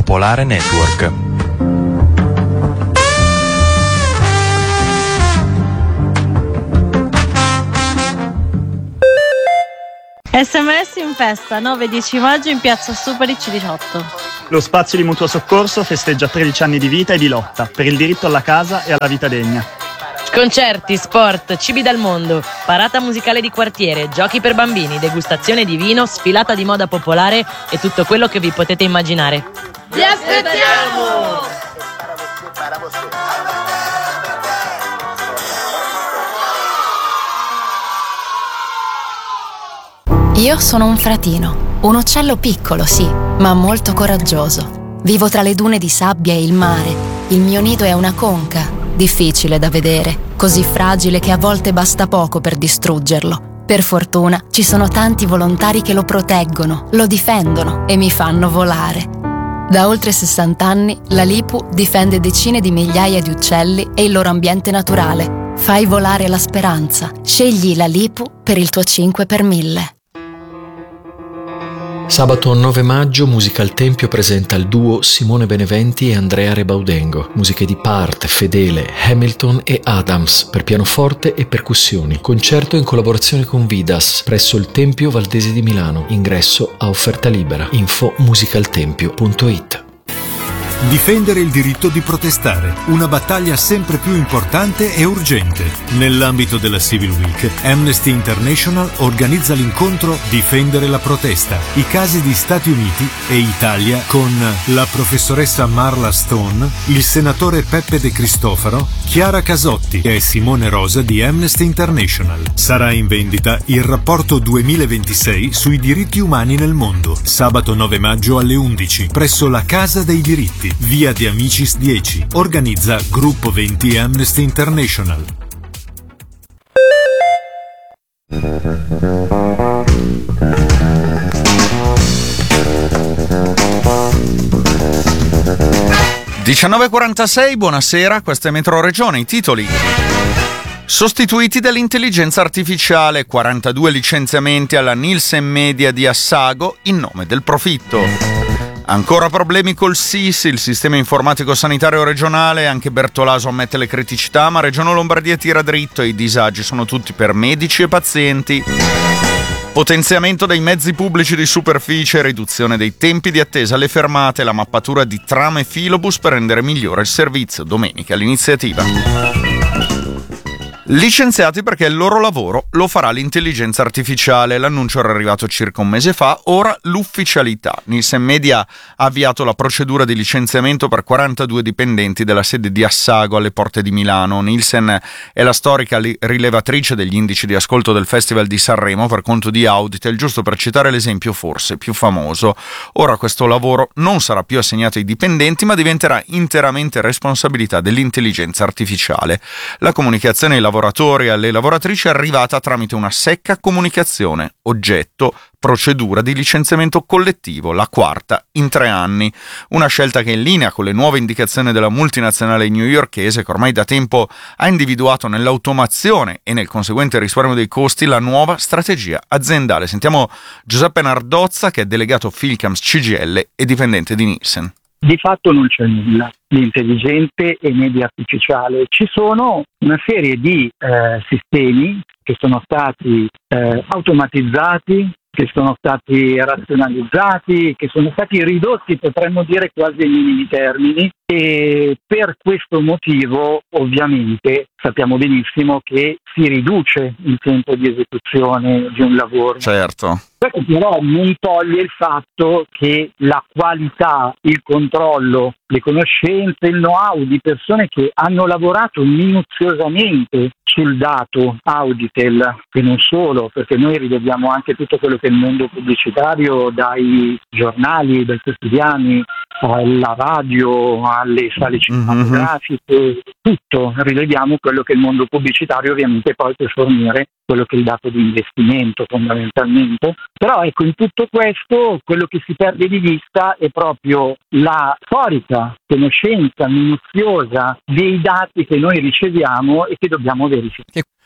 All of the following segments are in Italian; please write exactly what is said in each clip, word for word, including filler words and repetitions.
Popolare Network. S M S in festa, nove e dieci maggio in piazza Superi C diciotto. Lo spazio di mutuo soccorso festeggia tredici anni di vita e di lotta per il diritto alla casa e alla vita degna. Concerti, sport, cibi dal mondo, parata musicale di quartiere, giochi per bambini, degustazione di vino, sfilata di moda popolare e tutto quello che vi potete immaginare. Vi aspettiamo! Io sono un fratino, un uccello piccolo, sì, ma molto coraggioso. Vivo tra le dune di sabbia e il mare. Il mio nido è una conca, difficile da vedere, così fragile che a volte basta poco per distruggerlo. Per fortuna ci sono tanti volontari che lo proteggono, lo difendono e mi fanno volare. Da oltre sessanta anni la Lipu difende decine di migliaia di uccelli e il loro ambiente naturale. Fai volare la speranza. Scegli la Lipu per il tuo cinque per mille. Sabato nove maggio Musica al Tempio presenta il duo Simone Beneventi e Andrea Rebaudengo, musiche di Part, Fedele, Hamilton e Adams per pianoforte e percussioni. Concerto in collaborazione con Vidas presso il Tempio Valdese di Milano. Ingresso a offerta libera. Info musicaltempio punto it. Difendere il diritto di protestare, una battaglia sempre più importante e urgente. Nell'ambito della Civil Week, Amnesty International organizza l'incontro Difendere la protesta, i casi di Stati Uniti e Italia con la professoressa Marla Stone, il senatore Peppe De Cristofaro, Chiara Casotti e Simone Rosa di Amnesty International. Sarà in vendita il rapporto duemilaventisei sui diritti umani nel mondo, sabato nove maggio alle undici, presso la Casa dei Diritti, via De Amicis dieci. Organizza Gruppo venti Amnesty International. diciannove e quarantasei, buonasera, questa è Metro Regione, i titoli. Sostituiti dall'intelligenza artificiale, quarantadue licenziamenti alla Nielsen Media di Assago in nome del profitto. Ancora problemi col S I S, il sistema informatico sanitario regionale, anche Bertolaso ammette le criticità, ma Regione Lombardia tira dritto e i disagi sono tutti per medici e pazienti. Potenziamento dei mezzi pubblici di superficie, riduzione dei tempi di attesa alle fermate, la mappatura di tram e filobus per rendere migliore il servizio. Domenica l'iniziativa. Licenziati perché il loro lavoro lo farà l'intelligenza artificiale. L'annuncio era arrivato circa un mese fa, ora l'ufficialità. Nielsen Media ha avviato la procedura di licenziamento per quarantadue dipendenti della sede di Assago alle porte di Milano. Nielsen è la storica rilevatrice degli indici di ascolto del Festival di Sanremo per conto di Auditel, giusto per citare l'esempio forse più famoso. Ora questo lavoro non sarà più assegnato ai dipendenti, ma diventerà interamente responsabilità dell'intelligenza artificiale. La comunicazione ai lavoratori lavoratori e alle lavoratrici è arrivata tramite una secca comunicazione, oggetto procedura di licenziamento collettivo, la quarta in tre anni. Una scelta che è in linea con le nuove indicazioni della multinazionale newyorkese che ormai da tempo ha individuato nell'automazione e nel conseguente risparmio dei costi la nuova strategia aziendale. Sentiamo Giuseppe Nardozza, che è delegato Philcams C G I L e dipendente di Nielsen. Di fatto non c'è nulla di intelligente e media artificiale, ci sono una serie di eh, sistemi che sono stati eh, automatizzati, che sono stati razionalizzati, che sono stati ridotti, potremmo dire, quasi ai minimi termini, e per questo motivo ovviamente sappiamo benissimo che si riduce il tempo di esecuzione di un lavoro. Certo. Questo però non toglie il fatto che la qualità, il controllo, le conoscenze, il know-how di persone che hanno lavorato minuziosamente sul dato Auditel, e non solo, perché noi rileviamo anche tutto quello che è il mondo pubblicitario, dai giornali, dai quotidiani, alla radio, alle sale cinematografiche, mm-hmm. tutto rileviamo quello che il mondo pubblicitario ovviamente poi può fornire, quello che è il dato di investimento fondamentalmente. Però ecco, in tutto questo quello che si perde di vista è proprio la storica conoscenza minuziosa dei dati che noi riceviamo e che dobbiamo verificare.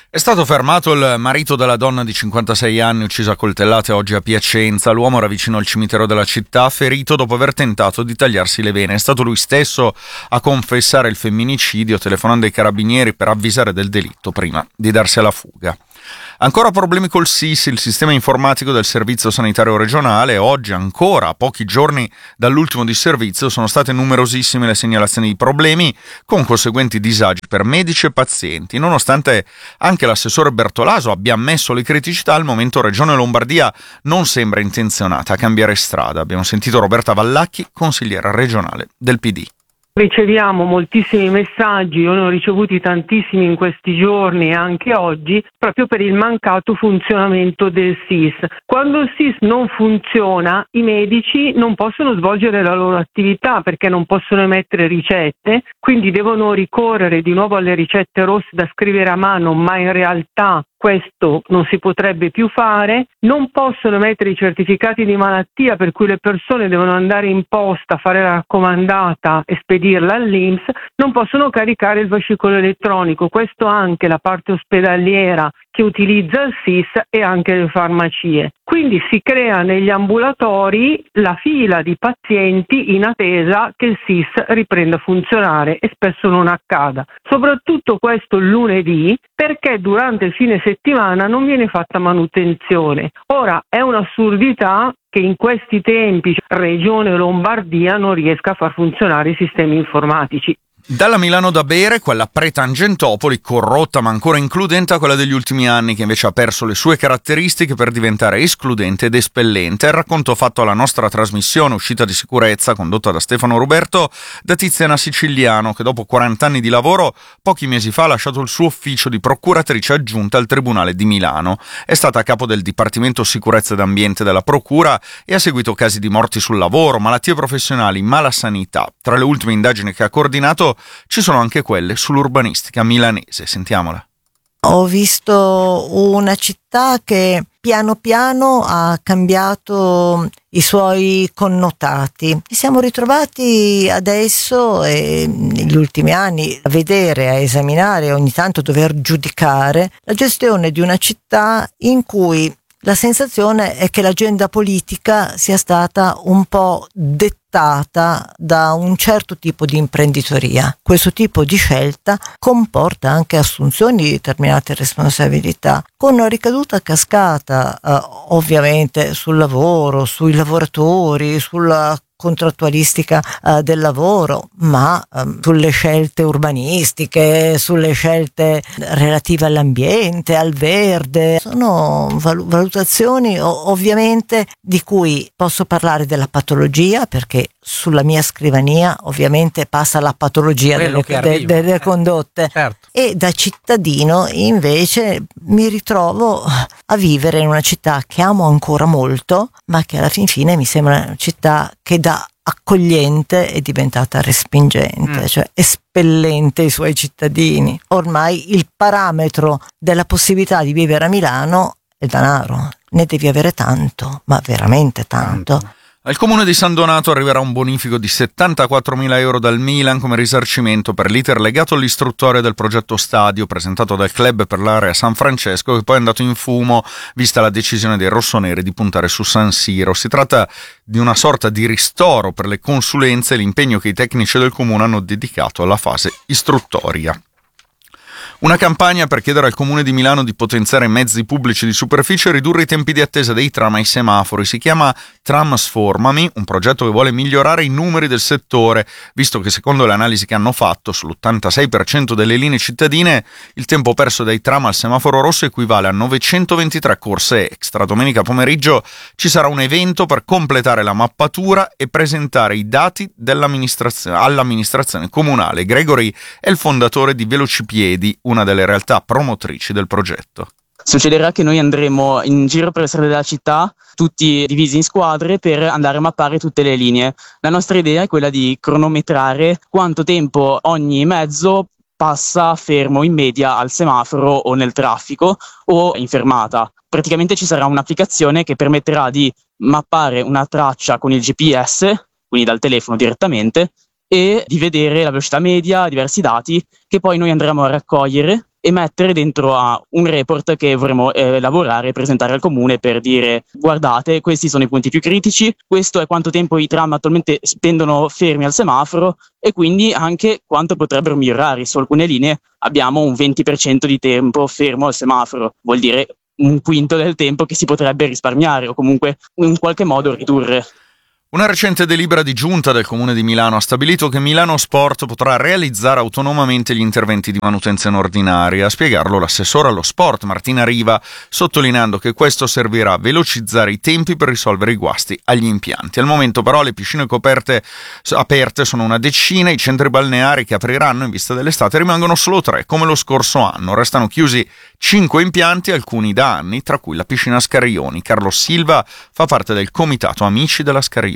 È stato fermato il marito della donna di cinquantasei anni uccisa a coltellate oggi a Piacenza. L'uomo era vicino al cimitero della città, ferito dopo aver tentato di tagliarsi le vene. È stato lui stesso a confessare il femminicidio, telefonando ai carabinieri per avvisare del delitto prima di darsi alla fuga. Ancora problemi col S I S, il sistema informatico del Servizio Sanitario Regionale. Oggi, ancora a pochi giorni dall'ultimo disservizio, sono state numerosissime le segnalazioni di problemi, con conseguenti disagi per medici e pazienti. Nonostante anche l'assessore Bertolaso abbia ammesso le criticità, al momento Regione Lombardia non sembra intenzionata a cambiare strada. Abbiamo sentito Roberta Vallacchi, consigliera regionale del P D. Riceviamo moltissimi messaggi, io ne ho ricevuti tantissimi in questi giorni e anche oggi, proprio per il mancato funzionamento del S I S. Quando il S I S non funziona, i medici non possono svolgere la loro attività perché non possono emettere ricette, quindi devono ricorrere di nuovo alle ricette rosse da scrivere a mano, ma in realtà questo non si potrebbe più fare. Non possono emettere i certificati di malattia, per cui le persone devono andare in posta, fare la raccomandata e spedirla all'I N P S. Non possono caricare il fascicolo elettronico. Questo anche la parte ospedaliera che utilizza il S I S e anche le farmacie. Quindi si crea negli ambulatori la fila di pazienti in attesa che il S I S riprenda a funzionare, e spesso non accada. Soprattutto questo il lunedì, perché durante il fine settimana non viene fatta manutenzione. Ora è un'assurdità che in questi tempi Regione Lombardia non riesca a far funzionare i sistemi informatici. Dalla Milano da bere, quella pre-Tangentopoli, corrotta ma ancora includente, a quella degli ultimi anni, che invece ha perso le sue caratteristiche per diventare escludente ed espellente. Il racconto fatto alla nostra trasmissione Uscita di sicurezza, condotta da Stefano Ruberto, da Tiziana Siciliano, che dopo quaranta anni di lavoro, pochi mesi fa ha lasciato il suo ufficio di procuratrice aggiunta al Tribunale di Milano. È stata a capo del Dipartimento Sicurezza ed Ambiente della Procura e ha seguito casi di morti sul lavoro, malattie professionali, malasanità. Tra le ultime indagini che ha coordinato ci sono anche quelle sull'urbanistica milanese. Sentiamola. Ho visto una città che piano piano ha cambiato i suoi connotati. Ci siamo ritrovati adesso e negli ultimi anni a vedere, a esaminare, ogni tanto dover giudicare la gestione di una città in cui la sensazione è che l'agenda politica sia stata un po' dettata da un certo tipo di imprenditoria. Questo tipo di scelta comporta anche assunzioni di determinate responsabilità, con una ricaduta a cascata eh, ovviamente sul lavoro, sui lavoratori, sulla contrattualistica uh, del lavoro, ma um, sulle scelte urbanistiche, sulle scelte relative all'ambiente, al verde. Sono val- valutazioni o- ovviamente di cui posso parlare della patologia, perché sulla mia scrivania ovviamente passa la patologia delle, de- delle condotte, certo. E da cittadino invece mi ritrovo a vivere in una città che amo ancora molto, ma che alla fin fine mi sembra una città che da accogliente è diventata respingente, mm. cioè espellente i suoi cittadini. Ormai il parametro della possibilità di vivere a Milano è il denaro. Ne devi avere tanto, ma veramente tanto. Al comune di San Donato arriverà un bonifico di settantaquattromila euro dal Milan come risarcimento per l'iter legato all'istruttoria del progetto stadio presentato dal club per l'area San Francesco, che poi è andato in fumo vista la decisione dei rossoneri di puntare su San Siro. Si tratta di una sorta di ristoro per le consulenze e l'impegno che i tecnici del comune hanno dedicato alla fase istruttoria. Una campagna per chiedere al Comune di Milano di potenziare mezzi pubblici di superficie e ridurre i tempi di attesa dei tram ai semafori. Si chiama Transformami, un progetto che vuole migliorare i numeri del settore, visto che secondo le analisi che hanno fatto sull'ottantasei per cento delle linee cittadine il tempo perso dai tram al semaforo rosso equivale a novecentoventitré corse extra. Domenica pomeriggio ci sarà un evento per completare la mappatura e presentare i dati dell'amministrazione all'amministrazione comunale. Gregory è il fondatore di Velocipiedi, una delle realtà promotrici del progetto. Succederà che noi andremo in giro per le strade della città, tutti divisi in squadre, per andare a mappare tutte le linee. La nostra idea è quella di cronometrare quanto tempo ogni mezzo passa fermo in media al semaforo o nel traffico o in fermata. Praticamente ci sarà un'applicazione che permetterà di mappare una traccia con il G P S, quindi dal telefono direttamente, e di vedere la velocità media, diversi dati che poi noi andremo a raccogliere e mettere dentro a un report che vorremmo eh, lavorare e presentare al comune per dire: guardate, questi sono i punti più critici, questo è quanto tempo i tram attualmente spendono fermi al semaforo e quindi anche quanto potrebbero migliorare. Su alcune linee abbiamo un venti per cento di tempo fermo al semaforo, vuol dire un quinto del tempo che si potrebbe risparmiare o comunque in qualche modo ridurre. Una recente delibera di giunta del Comune di Milano ha stabilito che Milano Sport potrà realizzare autonomamente gli interventi di manutenzione ordinaria. A spiegarlo l'assessore allo sport Martina Riva, sottolineando che questo servirà a velocizzare i tempi per risolvere i guasti agli impianti. Al momento però le piscine coperte aperte sono una decina, i centri balneari che apriranno in vista dell'estate rimangono solo tre, come lo scorso anno. Restano chiusi cinque impianti, alcuni da anni, tra cui la piscina Scarioni. Carlo Silva fa parte del comitato Amici della Scarioni.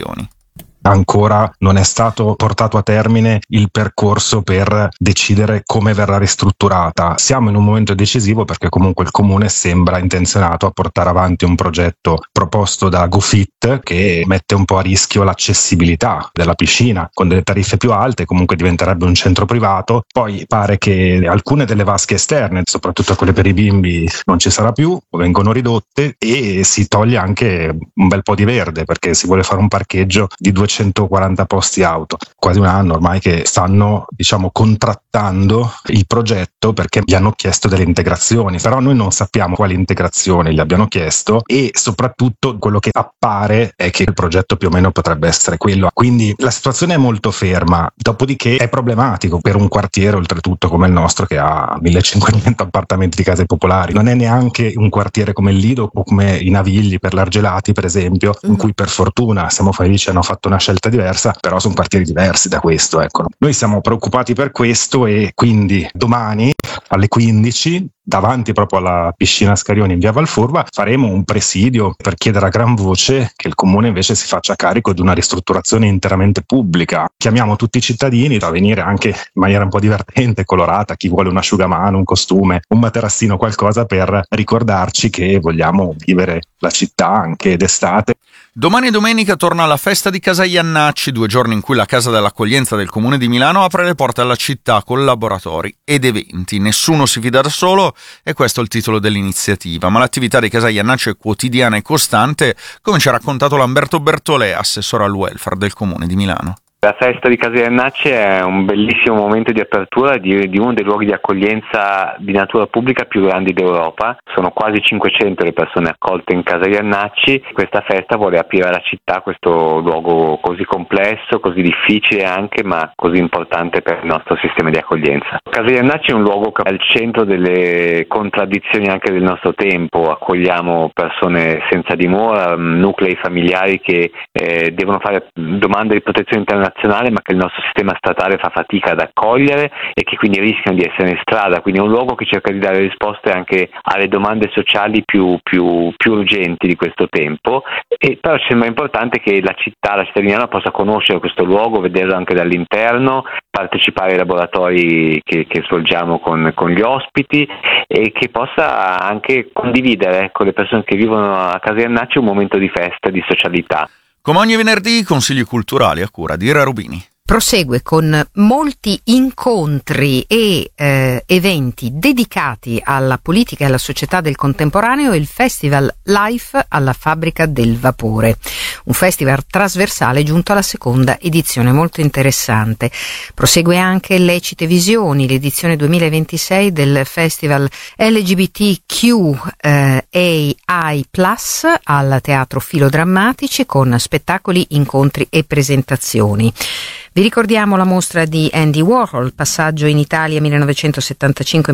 Ancora non è stato portato a termine il percorso per decidere come verrà ristrutturata. Siamo in un momento decisivo perché comunque il comune sembra intenzionato a portare avanti un progetto proposto da GoFit che mette un po' a rischio l'accessibilità della piscina con delle tariffe più alte, comunque diventerebbe un centro privato. Poi pare che alcune delle vasche esterne, soprattutto quelle per i bimbi, non ci sarà più o vengono ridotte e si toglie anche un bel po' di verde perché si vuole fare un parcheggio di duecentoquaranta posti auto. Quasi un anno ormai che stanno, diciamo, contrattando il progetto perché gli hanno chiesto delle integrazioni, però noi non sappiamo quali integrazioni gli abbiano chiesto e soprattutto quello che appare è che il progetto più o meno potrebbe essere quello. Quindi la situazione è molto ferma, dopodiché è problematico per un quartiere oltretutto come il nostro che ha millecinquecento appartamenti di case popolari. Non è neanche un quartiere come il Lido o come i Navigli per l'Argelati per esempio, in cui per fortuna siamo felici hanno fatto una scelta diversa, però sono quartieri diversi da questo, ecco. Noi siamo preoccupati per questo e quindi domani alle quindici davanti proprio alla piscina Scarioni in via Valfurva faremo un presidio per chiedere a gran voce che il comune invece si faccia carico di una ristrutturazione interamente pubblica. Chiamiamo tutti i cittadini da venire anche in maniera un po' divertente, colorata, chi vuole un asciugamano, un costume, un materassino, qualcosa per ricordarci che vogliamo vivere la città anche d'estate. Domani e domenica torna la festa di Casa Iannacci, due giorni in cui la Casa dell'Accoglienza del Comune di Milano apre le porte alla città con laboratori ed eventi. Nessuno si fida da solo, e questo è il titolo dell'iniziativa, ma l'attività di Casa Iannacci è quotidiana e costante, come ci ha raccontato Lamberto Bertolè, assessore al welfare del Comune di Milano. La festa di Casa Iannacci è un bellissimo momento di apertura di, di uno dei luoghi di accoglienza di natura pubblica più grandi d'Europa. Sono quasi cinquecento le persone accolte in Casa Iannacci. Questa festa vuole aprire alla città questo luogo così complesso, così difficile anche, ma così importante per il nostro sistema di accoglienza. Casa Iannacci è un luogo che è al centro delle contraddizioni anche del nostro tempo. Accogliamo persone senza dimora, nuclei familiari che eh, devono fare domande di protezione internazionale ma che il nostro sistema statale fa fatica ad accogliere e che quindi rischiano di essere in strada, quindi è un luogo che cerca di dare risposte anche alle domande sociali più, più, più urgenti di questo tempo, e però ci sembra importante che la città, la cittadina possa conoscere questo luogo, vederlo anche dall'interno, partecipare ai laboratori che, che svolgiamo con, con gli ospiti e che possa anche condividere con le persone che vivono a Casa Iannacci un momento di festa, di socialità. Come ogni venerdì, consigli culturali a cura di Ira Rubini. Prosegue con molti incontri e eh, eventi dedicati alla politica e alla società del contemporaneo il Festival Life alla Fabbrica del Vapore, un festival trasversale giunto alla seconda edizione, molto interessante. Prosegue anche Lecite Visioni, l'edizione duemilaventisei del Festival L G B T Q eh, A I plus al Teatro Filodrammatici con spettacoli, incontri e presentazioni. Vi ricordiamo la mostra di Andy Warhol, passaggio in Italia millenovecentosettantacinque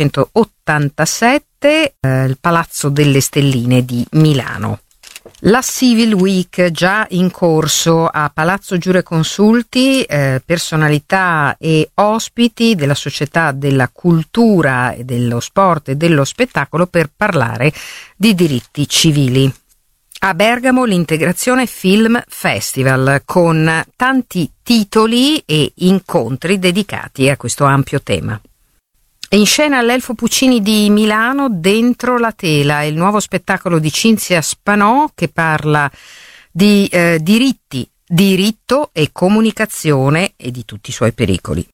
millenovecentottantasette, eh, il Palazzo delle Stelline di Milano. La Civil Week già in corso a Palazzo Giureconsulti, eh, personalità e ospiti della società della cultura e dello sport e dello spettacolo per parlare di diritti civili. A Bergamo l'Integrazione Film Festival con tanti titoli e incontri dedicati a questo ampio tema. In scena all'Elfo Puccini di Milano Dentro la tela, il nuovo spettacolo di Cinzia Spanò che parla di eh, diritti, diritto e comunicazione e di tutti i suoi pericoli.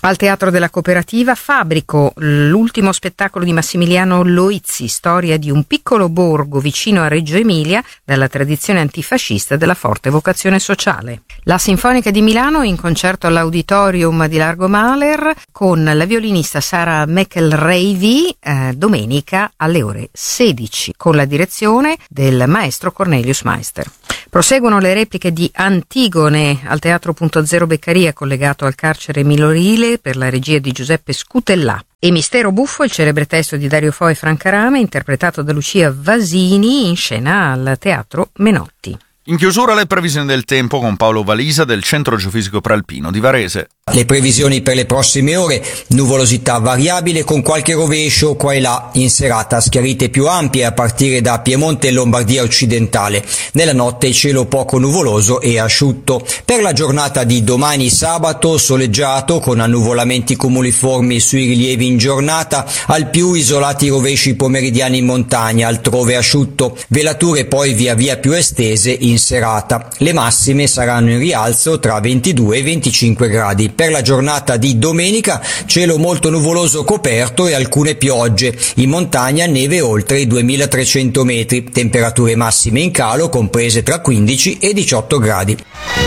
Al Teatro della Cooperativa Fabrico, l'ultimo spettacolo di Massimiliano Loizzi, storia di un piccolo borgo vicino a Reggio Emilia, dalla tradizione antifascista della forte vocazione sociale. La Sinfonica di Milano in concerto all'Auditorium di Largo Mahler con la violinista Sara McElravy eh, domenica alle ore sedici con la direzione del maestro Cornelius Meister. Proseguono le repliche di Antigone al Teatro Punto Zero Beccaria, collegato al carcere minorile, per la regia di Giuseppe Scutellà. E Mistero buffo, il celebre testo di Dario Fo e Franca Rame, interpretato da Lucia Vasini, in scena al Teatro Menotti. In chiusura le previsioni del tempo con Paolo Valisa del Centro Geofisico Prealpino di Varese. Le previsioni per le prossime ore: nuvolosità variabile con qualche rovescio qua e là, in serata schiarite più ampie a partire da Piemonte e Lombardia occidentale. Nella notte cielo poco nuvoloso e asciutto. Per la giornata di domani sabato soleggiato con annuvolamenti cumuliformi sui rilievi in giornata, al più isolati rovesci pomeridiani in montagna, altrove asciutto, velature poi via via più estese in serata. Le massime saranno in rialzo tra ventidue e venticinque gradi. Per la giornata di domenica cielo molto nuvoloso coperto e alcune piogge. In montagna neve oltre i duemilatrecento metri. Temperature massime in calo comprese tra quindici e diciotto gradi.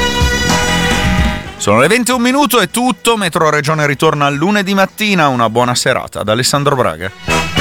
Sono le venti e un minuto, è tutto. Metro Regione ritorna lunedì mattina. Una buona serata da Alessandro Braga.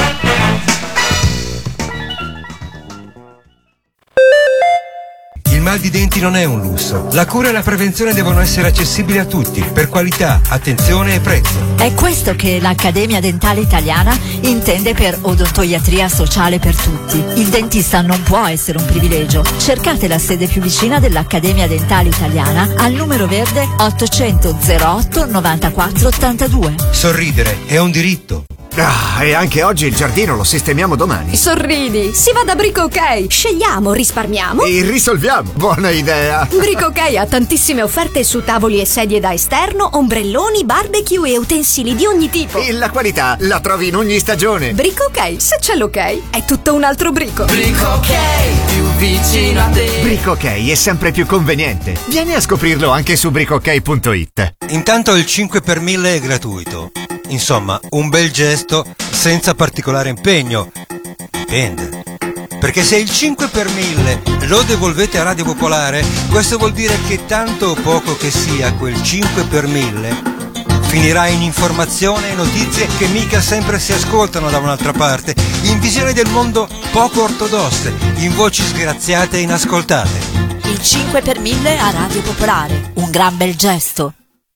Il mal di denti non è un lusso. La cura e la prevenzione devono essere accessibili a tutti, per qualità, attenzione e prezzo. È questo che l'Accademia Dentale Italiana intende per odontoiatria sociale per tutti. Il dentista non può essere un privilegio. Cercate la sede più vicina dell'Accademia Dentale Italiana al numero verde ottocento zero otto novantaquattro ottantadue. Sorridere è un diritto. Ah, e anche oggi il giardino lo sistemiamo domani. Sorridi, si va da Brico Ok. Scegliamo, risparmiamo e risolviamo. Buona idea. Brico Ok ha tantissime offerte su tavoli e sedie da esterno, ombrelloni, barbecue e utensili di ogni tipo. E la qualità la trovi in ogni stagione. Brico Ok, se c'è l'ok, è tutto un altro brico. Brico Ok, più vicino a te. Brico Ok è sempre più conveniente. Vieni a scoprirlo anche su brico ok punto it. Intanto il cinque per mille è gratuito. Insomma, un bel gesto senza particolare impegno. Dipende. Perché se il cinque per mille lo devolvete a Radio Popolare, questo vuol dire che tanto o poco che sia quel cinque per mille finirà in informazione e notizie che mica sempre si ascoltano da un'altra parte, in visioni del mondo poco ortodosse, in voci sgraziate e inascoltate. Il cinque per mille a Radio Popolare, un gran bel gesto.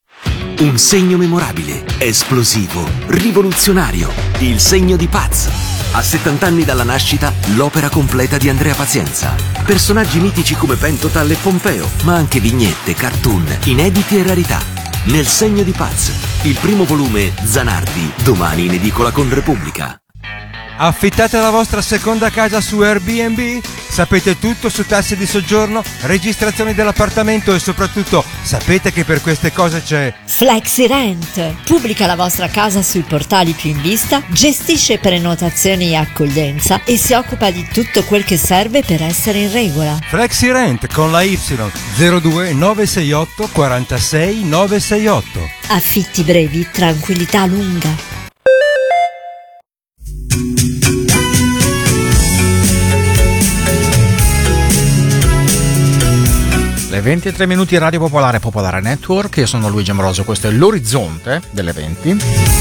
Un segno memorabile, esplosivo, rivoluzionario, il segno di Paz. A settanta anni dalla nascita, l'opera completa di Andrea Pazienza. Personaggi mitici come Pentotal e Pompeo, ma anche vignette, cartoon, inediti e rarità. Nel segno di Paz, il primo volume Zanardi, domani in edicola con Repubblica. Affittate la vostra seconda casa su Airbnb? Sapete tutto su tasse di soggiorno, registrazioni dell'appartamento e soprattutto sapete che per queste cose c'è FlexiRent. Pubblica la vostra casa sui portali più in vista, gestisce prenotazioni e accoglienza e si occupa di tutto quel che serve per essere in regola. FlexiRent con la Y zero due nove sei otto quarantasei nove sei otto. Affitti brevi, tranquillità lunga. Le venti e tre minuti Radio Popolare, Popolare Network. Io sono Luigi Amoroso, questo è l'orizzonte delle venti.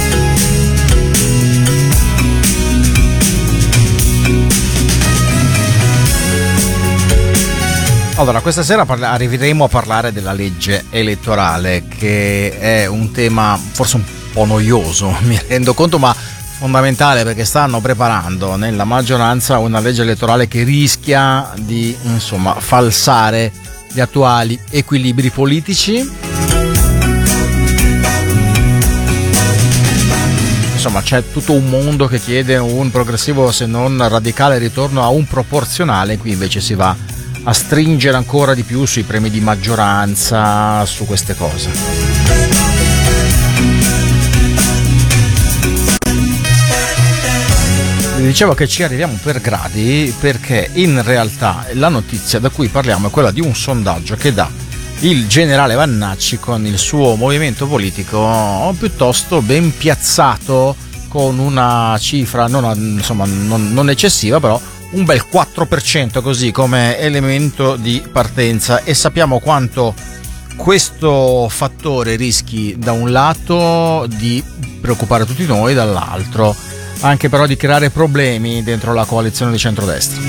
Allora, questa sera parla- arriveremo a parlare della legge elettorale, che è un tema forse un po' noioso, mi rendo conto, ma fondamentale, perché stanno preparando nella maggioranza una legge elettorale che rischia di, insomma, falsare gli attuali equilibri politici. Insomma, c'è tutto un mondo che chiede un progressivo, se non radicale, ritorno a un proporzionale. Qui invece si va a stringere ancora di più sui premi di maggioranza, su queste cose. Dicevo che ci arriviamo per gradi, perché in realtà la notizia da cui parliamo è quella di un sondaggio che dà il generale Vannacci con il suo movimento politico piuttosto ben piazzato, con una cifra non, insomma, non, non eccessiva, però un bel quattro per cento così come elemento di partenza. E sappiamo quanto questo fattore rischi da un lato di preoccupare tutti noi, dall'altro anche però di creare problemi dentro la coalizione di centrodestra.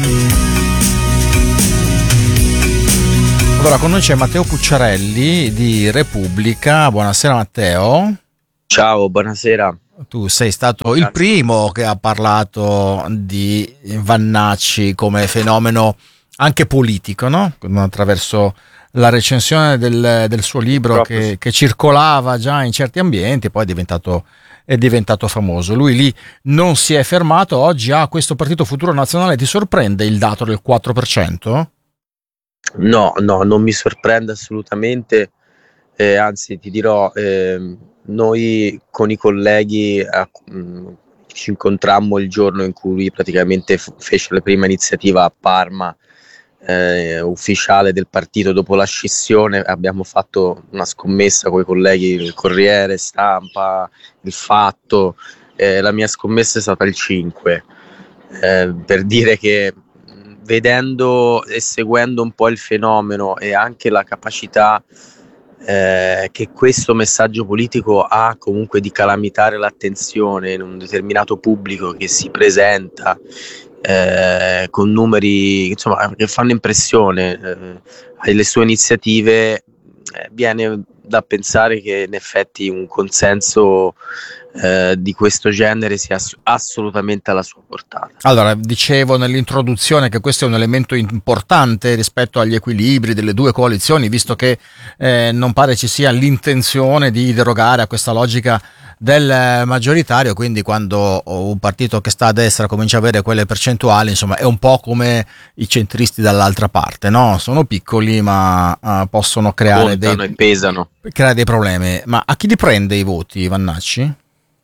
Allora, con noi c'è Matteo Pucciarelli di Repubblica. Buonasera Matteo. Ciao, buonasera. Tu sei stato il primo che ha parlato di Vannacci come fenomeno anche politico, no? Attraverso la recensione del, del suo libro che, che circolava già in certi ambienti, poi è diventato, è diventato famoso. Lui lì non si è fermato, oggi ha questo Partito Futuro Nazionale. Ti sorprende il dato del quattro per cento? No, no, non mi sorprende assolutamente, eh, anzi ti dirò, eh, noi con i colleghi eh, mh, ci incontrammo il giorno in cui praticamente f- fece la prima iniziativa a Parma, eh, ufficiale del partito dopo la scissione. Abbiamo fatto una scommessa con i colleghi, il Corriere, Stampa, il Fatto, eh, la mia scommessa è stata il cinque, eh, per dire che vedendo e seguendo un po' il fenomeno e anche la capacità eh, che questo messaggio politico ha comunque di calamitare l'attenzione in un determinato pubblico che si presenta eh, con numeri insomma che fanno impressione, eh, le sue iniziative, eh, viene da pensare che in effetti un consenso Eh, di questo genere sia ass- assolutamente alla sua portata. Allora, dicevo nell'introduzione che questo è un elemento importante rispetto agli equilibri delle due coalizioni, visto che eh, non pare ci sia l'intenzione di derogare a questa logica del maggioritario, quindi quando un partito che sta a destra comincia a avere quelle percentuali, insomma è un po' come i centristi dall'altra parte, no? Sono piccoli ma uh, possono creare dei, e pesano. creare dei problemi. Ma a chi li prende i voti Vannacci?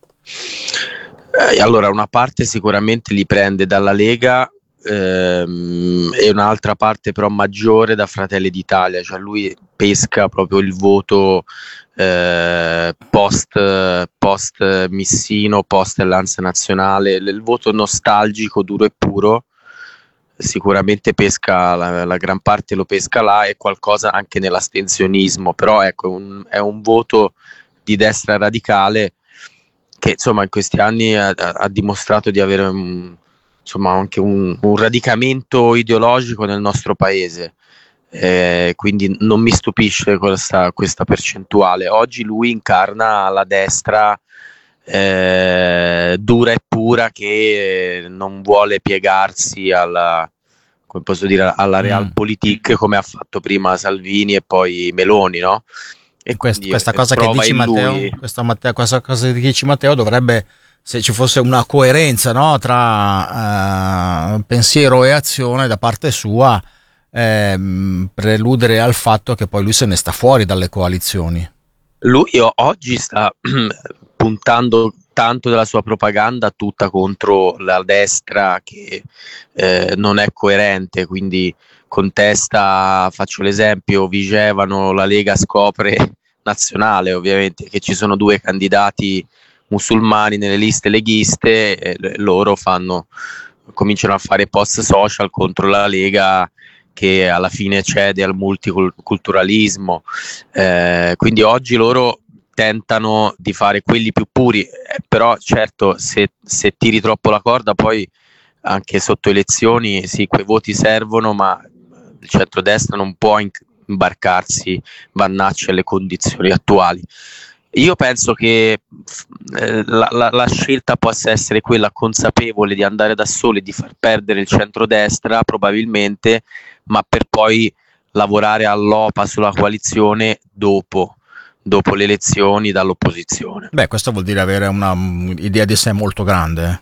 Eh, allora, una parte sicuramente li prende dalla Lega ehm, e un'altra parte però maggiore da Fratelli d'Italia, cioè lui pesca proprio il voto eh, post, post Missino, post Alleanza Nazionale, il voto nostalgico, duro e puro. Sicuramente pesca la, la gran parte lo pesca là, e qualcosa anche nell'astensionismo, però ecco un, è un voto di destra radicale che insomma in questi anni ha, ha dimostrato di avere un, insomma anche un, un radicamento ideologico nel nostro paese, eh, quindi non mi stupisce questa, questa percentuale. Oggi lui incarna la destra eh, dura e pura, che non vuole piegarsi alla, come posso dire, alla realpolitik come ha fatto prima Salvini e poi Meloni, no? E quest, questa cosa che dici Matteo, questa, Matteo, questa cosa che dici Matteo dovrebbe, se ci fosse una coerenza, no, tra eh, pensiero e azione da parte sua, eh, preludere al fatto che poi lui se ne sta fuori dalle coalizioni. Lui oggi sta puntando tanto della sua propaganda tutta contro la destra che eh, non è coerente, quindi contesta, faccio l'esempio, Vigevano, la Lega scopre nazionale ovviamente che ci sono due candidati musulmani nelle liste leghiste, e loro fanno, cominciano a fare post social contro la Lega che alla fine cede al multiculturalismo, eh, quindi oggi loro tentano di fare quelli più puri, eh, però certo se, se tiri troppo la corda poi anche sotto elezioni sì, quei voti servono, ma il centrodestra non può imbarcarsi Vannacci alle condizioni attuali. Io penso che eh, la, la, la scelta possa essere quella consapevole di andare da soli, di far perdere il centrodestra probabilmente, ma per poi lavorare all'O P A sulla coalizione dopo dopo le elezioni dall'opposizione. Beh, questo vuol dire avere una idea di sé molto grande.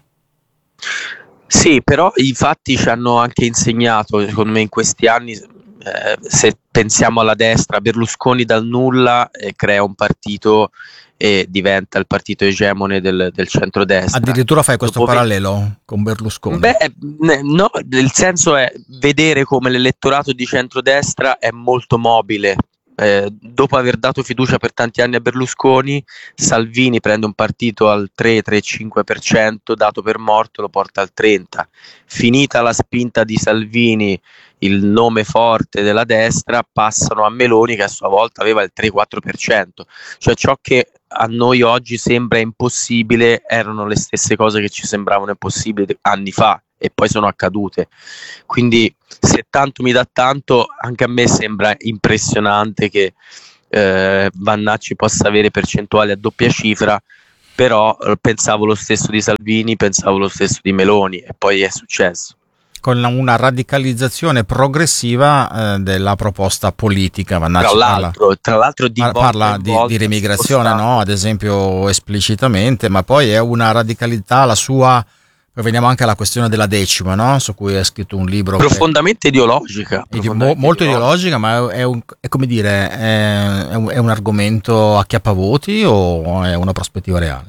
Sì, però i fatti ci hanno anche insegnato, secondo me, in questi anni, eh, se pensiamo alla destra, Berlusconi dal nulla eh, crea un partito e diventa il partito egemone del, del centrodestra. Addirittura fai questo Dopo parallelo ve- con Berlusconi? Beh, no, il senso è vedere come l'elettorato di centrodestra è molto mobile, eh, dopo aver dato fiducia per tanti anni a Berlusconi, Salvini prende un partito al tre tre cinque per cento, dato per morto lo porta al trenta per cento. Finita la spinta di Salvini, il nome forte della destra, passano a Meloni che a sua volta aveva il tre quattro per cento. Cioè ciò che a noi oggi sembra impossibile erano le stesse cose che ci sembravano impossibili anni fa e poi sono accadute. Quindi se tanto mi dà tanto, anche a me sembra impressionante che eh, Vannacci possa avere percentuali a doppia cifra, però eh, pensavo lo stesso di Salvini, pensavo lo stesso di Meloni e poi è successo. Con una radicalizzazione progressiva eh, della proposta politica. Vannacci tra l'altro, parla, tra l'altro di parla di, di remigrazione, no? Ad esempio esplicitamente, ma poi è una radicalità, la sua. Poi veniamo anche alla questione della decima, no? Su cui ha scritto un libro profondamente che, ideologica, profondamente mo, molto ideologica, ma è, un, è come dire, è, è, un, è un argomento acchiappavoti o è una prospettiva reale?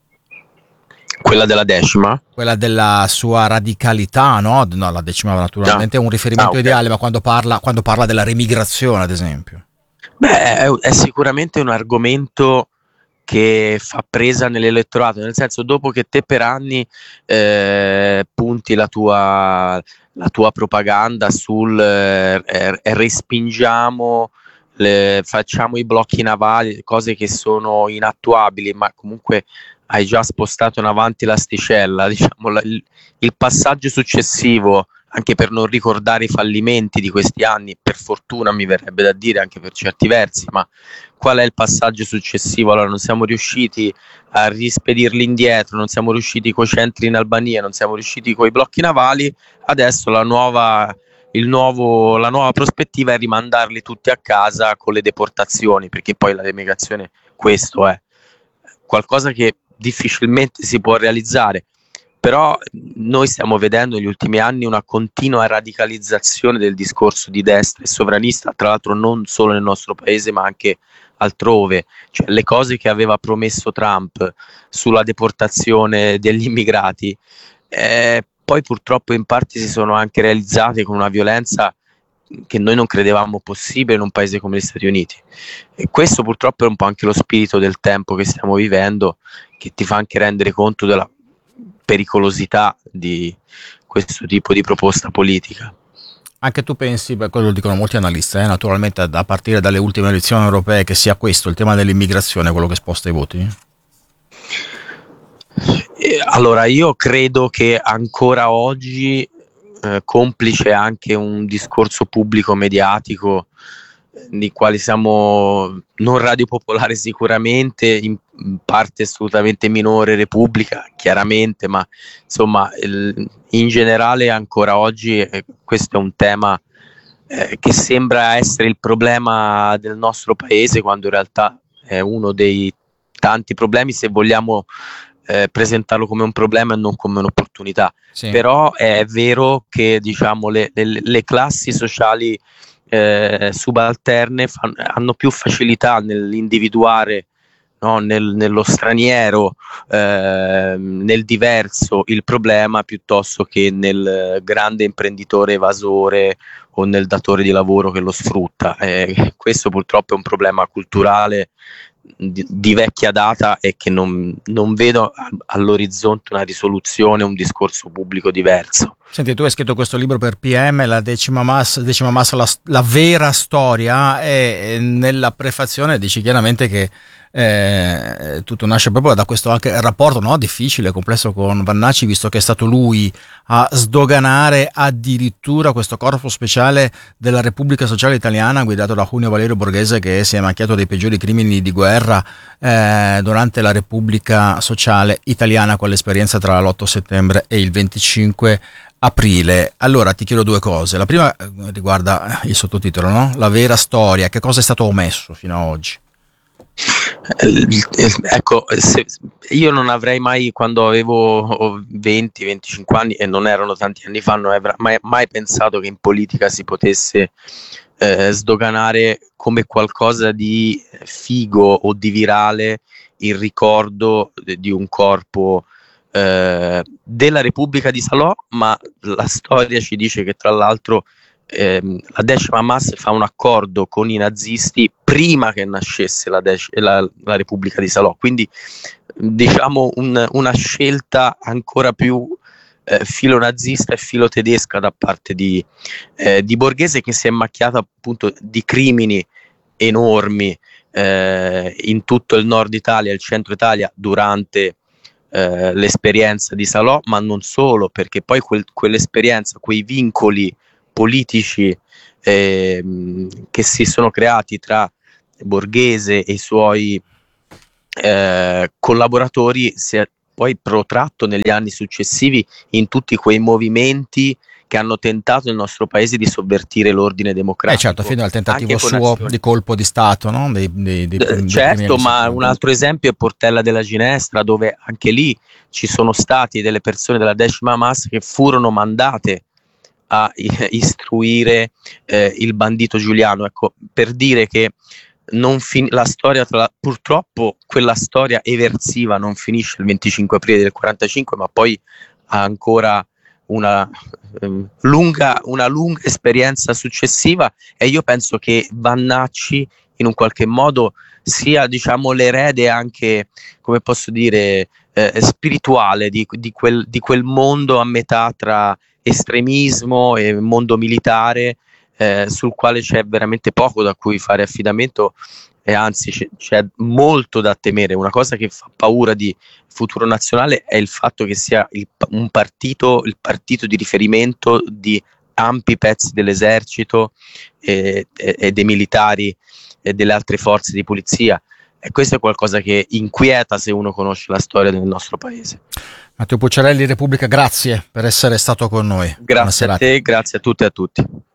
Quella della decima? Quella della sua radicalità, no? No, la decima naturalmente no. È un riferimento ah, okay. ideale, ma quando parla, quando parla della remigrazione, ad esempio. Beh, è, è sicuramente un argomento che fa presa nell'elettorato, nel senso, dopo che te per anni eh, punti la tua, la tua propaganda sul eh, eh, respingiamo, le, facciamo i blocchi navali, cose che sono inattuabili, ma comunque hai già spostato in avanti l'asticella, diciamo, la, il, il passaggio successivo, anche per non ricordare i fallimenti di questi anni, per fortuna mi verrebbe da dire, anche per certi versi, ma qual è il passaggio successivo? Allora non siamo riusciti a rispedirli indietro, non siamo riusciti coi centri in Albania, non siamo riusciti coi blocchi navali, adesso la nuova, il nuovo, la nuova prospettiva è rimandarli tutti a casa con le deportazioni, perché poi la emigrazione questo è qualcosa che difficilmente si può realizzare. Però noi stiamo vedendo negli ultimi anni una continua radicalizzazione del discorso di destra e sovranista, tra l'altro non solo nel nostro paese ma anche altrove. Cioè, le cose che aveva promesso Trump sulla deportazione degli immigrati eh, poi purtroppo in parte si sono anche realizzate con una violenza che noi non credevamo possibile in un paese come gli Stati Uniti, e questo purtroppo è un po' anche lo spirito del tempo che stiamo vivendo, che ti fa anche rendere conto della pericolosità di questo tipo di proposta politica. Anche tu pensi, beh, quello lo dicono molti analisti, eh, naturalmente a partire dalle ultime elezioni europee, che sia questo il tema dell'immigrazione quello che sposta i voti? Eh, allora io credo che ancora oggi, eh, complice anche un discorso pubblico mediatico di quali siamo non Radio Popolare sicuramente, in, in parte assolutamente minore Repubblica chiaramente, ma insomma il, in generale ancora oggi eh, questo è un tema eh, che sembra essere il problema del nostro paese, quando in realtà è uno dei tanti problemi, se vogliamo eh, presentarlo come un problema e non come un'opportunità. Sì. Però è vero che diciamo le, le, le classi sociali Eh, subalterne fan, hanno più facilità nell'individuare, no, nel, nello straniero, eh, nel diverso il problema, piuttosto che nel grande imprenditore evasore o nel datore di lavoro che lo sfrutta. Eh, questo purtroppo è un problema culturale di, di vecchia data e che non, non vedo all'orizzonte una risoluzione, un discorso pubblico diverso. Senti, tu hai scritto questo libro per P M, la decima massa, decima massa la, la vera storia, e nella prefazione dici chiaramente che eh, tutto nasce proprio da questo anche rapporto, no, difficile, complesso con Vannacci, visto che è stato lui a sdoganare addirittura questo corpo speciale della Repubblica Sociale Italiana guidato da Junio Valerio Borghese, che si è macchiato dei peggiori crimini di guerra eh, durante la Repubblica Sociale Italiana, con l'esperienza tra l'otto settembre e il venticinque aprile. Allora ti chiedo due cose. La prima riguarda il sottotitolo, no? La vera storia. Che cosa è stato omesso fino ad oggi? Ecco, se, io non avrei mai, quando avevo venti venticinque anni, e non erano tanti anni fa, non avrei mai, mai pensato che in politica si potesse eh, sdoganare come qualcosa di figo o di virale il ricordo di un corpo eh, della Repubblica di Salò, ma la storia ci dice che tra l'altro ehm, la decima Hamas fa un accordo con i nazisti prima che nascesse la, dec- la, la Repubblica di Salò, quindi diciamo un, una scelta ancora più eh, filo nazista e filo tedesca da parte di, eh, di Borghese, che si è macchiata appunto di crimini enormi eh, in tutto il nord Italia e il centro Italia durante eh, l'esperienza di Salò, ma non solo, perché poi quel, quell'esperienza, quei vincoli politici eh, che si sono creati tra Borghese e i suoi eh, collaboratori si è poi protratto negli anni successivi in tutti quei movimenti che hanno tentato nel nostro paese di sovvertire l'ordine democratico. Eh certo, fino al tentativo suo di colpo di Stato, no? Dei, dei, dei, eh, dei certo, ma un altro esempio è Portella della Ginestra, dove anche lì ci sono stati delle persone della decima Hamas che furono mandate a istruire eh, il bandito Giuliano. Ecco, per dire che non fin- la storia, tra la- purtroppo quella storia eversiva non finisce il venticinque aprile del quarantacinque, ma poi ha ancora una, ehm, lunga, una lunga esperienza successiva, e io penso che Vannacci in un qualche modo sia, diciamo, l'erede anche, come posso dire, eh, spirituale di, di, quel, di quel mondo a metà tra estremismo e mondo militare, eh, sul quale c'è veramente poco da cui fare affidamento, e anzi c'è, c'è molto da temere. Una cosa che fa paura di Futuro Nazionale è il fatto che sia il, un partito, il partito di riferimento di ampi pezzi dell'esercito e, e, e dei militari e delle altre forze di polizia, e questo è qualcosa che inquieta se uno conosce la storia del nostro paese. Matteo Pucciarelli, Repubblica, grazie per essere stato con noi. Grazie a te, grazie a tutte e a tutti.